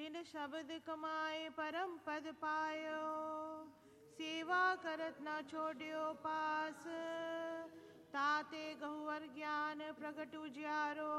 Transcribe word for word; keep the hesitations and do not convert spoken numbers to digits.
जिन शब्द कमाए परम पद पायो, सेवा करत न छोड्यो पास। ताते गहुवर ज्ञान प्रगट उजियारो,